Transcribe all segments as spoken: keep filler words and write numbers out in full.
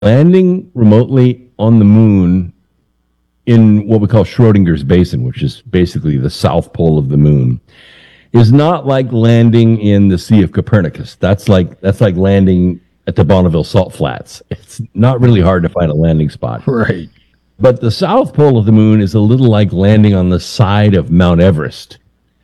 Landing remotely on the moon in what we call Schrodinger's Basin, which is basically the south pole of the moon, is not like landing in the Sea of Copernicus. That's like that's like landing at the Bonneville Salt Flats. It's not really hard to find a landing spot. Right. But the south pole of the moon is a little like landing on the side of Mount Everest.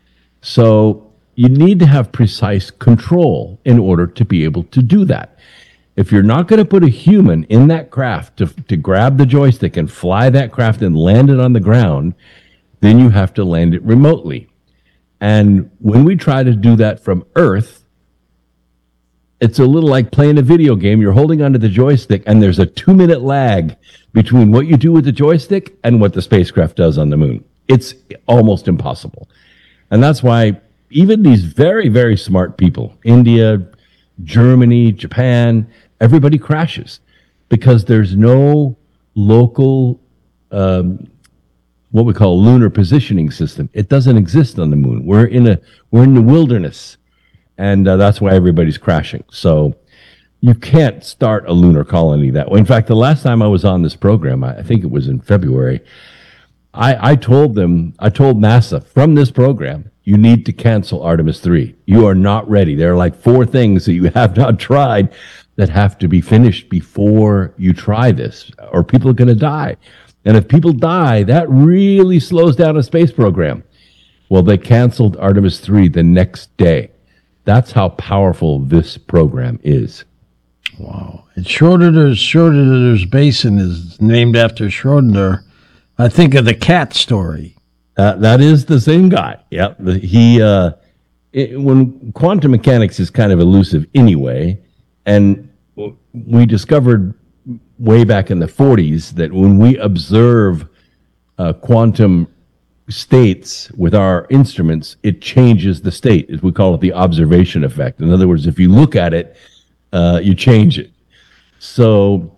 So you need to have precise control in order to be able to do that. If you're not going to put a human in that craft to, to grab the joystick and fly that craft and land it on the ground, then you have to land it remotely. And when we try to do that from Earth, it's a little like playing a video game. You're holding onto the joystick, and there's a two-minute lag between what you do with the joystick and what the spacecraft does on the moon. It's almost impossible. And that's why even these very, very smart people, India, Germany, Japan, everybody crashes because there's no local, um, what we call lunar positioning system. It doesn't exist on the moon. We're in a we're in the wilderness, and uh, that's why everybody's crashing. So you can't start a lunar colony that way. In fact, the last time I was on this program, I, I think it was in February, I, I told them, I told NASA from this program, you need to cancel Artemis three. You are not ready. There are like four things that you have not tried that have to be finished before you try this, or people are going to die. And if people die, that really slows down a space program. Well, they canceled Artemis three the next day. That's how powerful this program is. Wow. And Schrodinger's, Schrodinger's Basin is named after Schrodinger. I think of the cat story. Uh, that is the same guy. Yeah. The, he, uh, it, when quantum mechanics is kind of elusive anyway, and we discovered way back in the forties that when we observe uh, quantum states with our instruments, it changes the state. We call it the observation effect. In other words, if you look at it, uh, you change it. So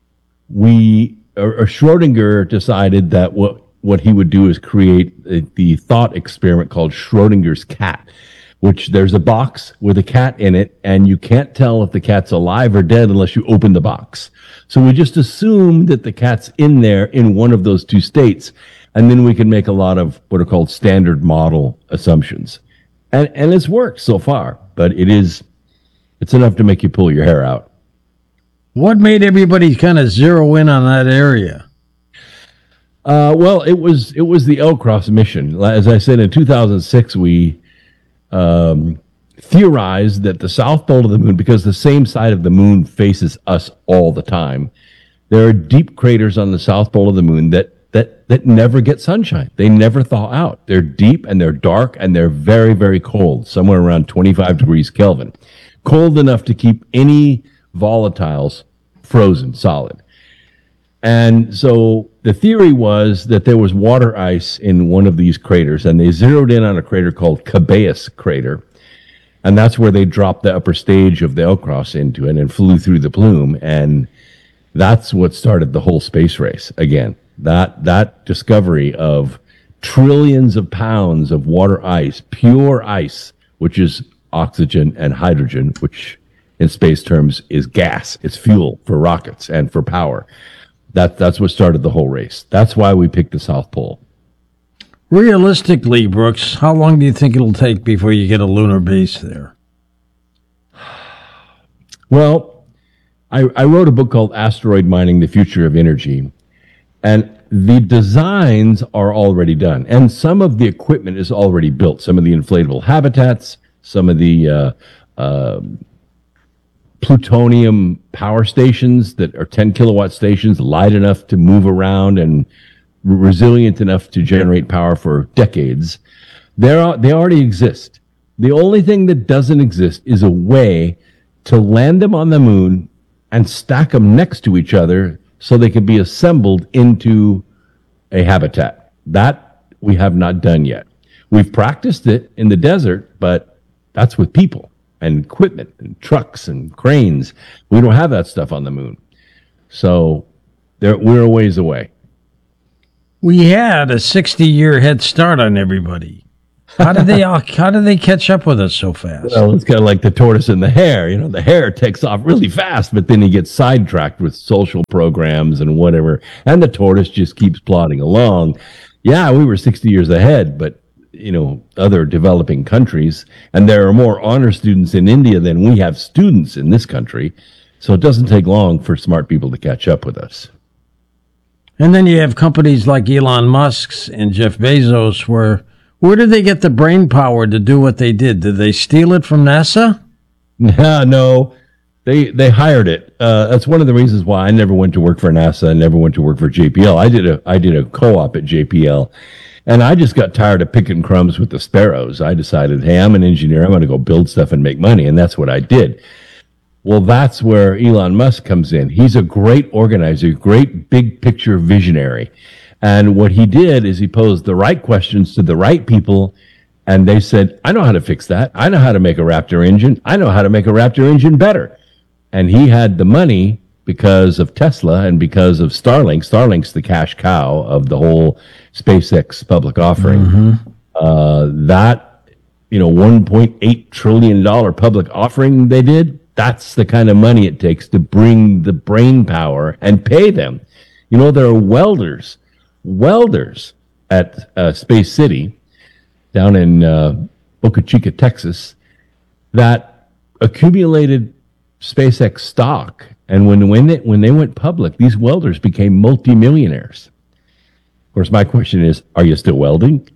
we, or, or Schrodinger decided that what, what he would do is create the, the thought experiment called Schrodinger's cat, which there's a box with a cat in it, and you can't tell if the cat's alive or dead unless you open the box. So we just assume that the cat's in there in one of those two states, and then we can make a lot of what are called standard model assumptions. And and it's worked so far, but it is, it's enough to make you pull your hair out. What made everybody kind of zero in on that area? Uh, well, it was it was the L-Cross mission. As I said, in two thousand six, we um, theorized that the south pole of the moon, because the same side of the moon faces us all the time, there are deep craters on the south pole of the moon that that that never get sunshine. They never thaw out. They're deep and they're dark and they're very, very cold, somewhere around twenty-five degrees Kelvin. Cold enough to keep any volatiles frozen solid. And so the theory was that there was water ice in one of these craters, and they zeroed in on a crater called Cabeus crater. And that's where they dropped the upper stage of the L-Cross into it and flew through the plume. And that's what started the whole space race again. That, that discovery of trillions of pounds of water ice, pure ice, which is oxygen and hydrogen, which in space terms is gas. It's fuel for rockets and for power. That, that's what started the whole race. That's why we picked the South Pole. Realistically, Brooks, how long do you think it'll take before you get a lunar base there? Well, I, I wrote a book called Asteroid Mining, The Future of Energy, and the designs are already done. And some of the equipment is already built. Some of the inflatable habitats, some of the uh, uh, plutonium power stations that are ten kilowatt stations, light enough to move around and resilient enough to generate power for decades. They're, they already exist. The only thing that doesn't exist is a way to land them on the moon and stack them next to each other so they can be assembled into a habitat. That we have not done yet. We've practiced it in the desert, but that's with people and equipment and trucks and cranes. We don't have that stuff on the moon. So there, we're a ways away. We had a sixty-year head start on everybody. How did they all, how did they catch up with us so fast? Well, it's kind of like the tortoise and the hare. You know, the hare takes off really fast, but then he gets sidetracked with social programs and whatever, and the tortoise just keeps plodding along. Yeah, we were sixty years ahead, but you know, other developing countries, and there are more honor students in India than we have students in this country, so it doesn't take long for smart people to catch up with us. And then you have companies like Elon Musk's and Jeff Bezos, where where did they get the brain power to do what they did? Did they steal it from NASA? Yeah, no, they they hired it. Uh, that's one of the reasons why I never went to work for NASA and never went to work for J P L. I did a I did a co-op at J P L, and I just got tired of picking crumbs with the sparrows. I decided, hey, I'm an engineer. I'm going to go build stuff and make money, and that's what I did. Well, that's where Elon Musk comes in. He's a great organizer, great big picture visionary. And what he did is he posed the right questions to the right people, and they said, I know how to fix that. I know how to make a Raptor engine. I know how to make a Raptor engine better. And he had the money because of Tesla and because of Starlink. Starlink's the cash cow of the whole SpaceX public offering. Mm-hmm. Uh, that, you know, one point eight trillion dollars public offering they did, that's the kind of money it takes to bring the brain power and pay them. You know, there are welders, welders at uh, Space City down in uh, Boca Chica, Texas, that accumulated SpaceX stock. And when, when, they, when they went public, these welders became multimillionaires. Of course, my question is, are you still welding?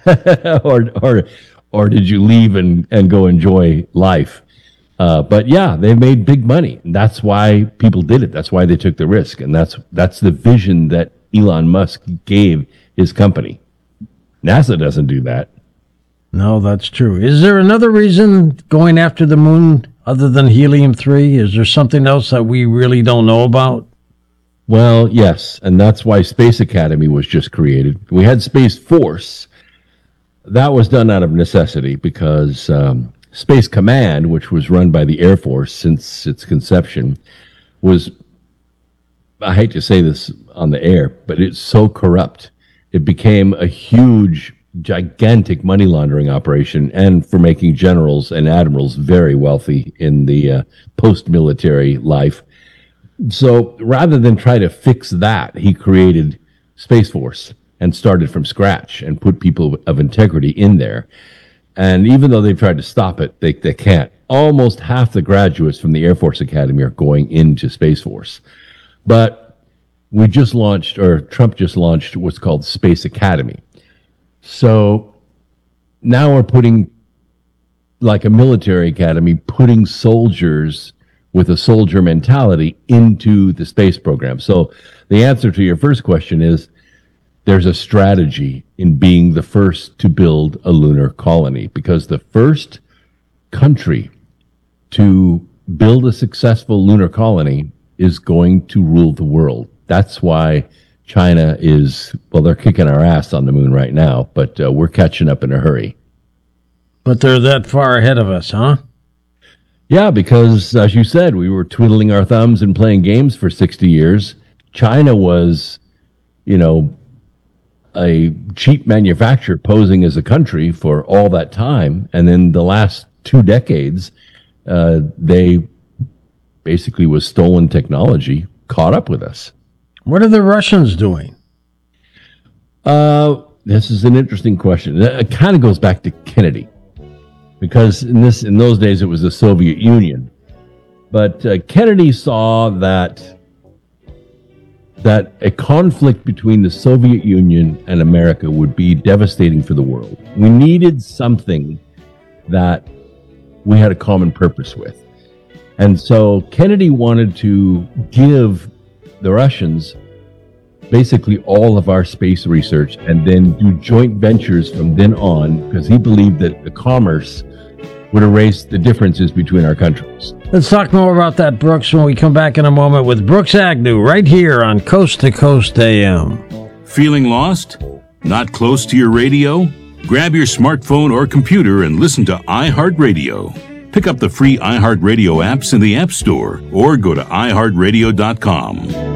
or, or, or did you leave and, and go enjoy life? Uh, but yeah, they made big money. And that's why people did it. That's why they took the risk. And that's that's the vision that Elon Musk gave his company. NASA doesn't do that. No, that's true. Is there another reason going after the moon other than helium three? Is there something else that we really don't know about? Well, yes. And that's why Space Academy was just created. We had Space Force. That was done out of necessity because... Um, Space Command, which was run by the Air Force since its conception, was, I hate to say this on the air, but it's so corrupt. It became a huge, gigantic money laundering operation, and for making generals and admirals very wealthy in the uh, post-military life. So rather than try to fix that, he created Space Force and started from scratch and put people of integrity in there. And even though they've tried to stop it, they, they can't. Almost half the graduates from the Air Force Academy are going into Space Force. But we just launched, or Trump just launched what's called Space Academy. So now we're putting, like a military academy, putting soldiers with a soldier mentality into the space program. So the answer to your first question is, there's a strategy in being the first to build a lunar colony, because the first country to build a successful lunar colony is going to rule the world. That's why China is, well, they're kicking our ass on the moon right now, but uh, we're catching up in a hurry. But they're that far ahead of us, huh? Yeah, because as you said, we were twiddling our thumbs and playing games for sixty years. China was, you know, a cheap manufacturer posing as a country for all that time. And then the last two decades, uh, they basically, with stolen technology, caught up with us. What are the Russians doing? Uh, this is an interesting question. It kind of goes back to Kennedy, because in this in those days it was the Soviet Union. But uh, Kennedy saw that that a conflict between the Soviet Union and America would be devastating for the world. We needed something that we had a common purpose with. And so Kennedy wanted to give the Russians basically all of our space research and then do joint ventures from then on, because he believed that the commerce would erase the differences between our countries. Let's talk more about that, Brooks, when we come back in a moment with Brooks Agnew right here on Coast to Coast A M. Feeling lost? Not close to your radio? Grab your smartphone or computer and listen to iHeartRadio. Pick up the free iHeartRadio apps in the App Store or go to i heart radio dot com.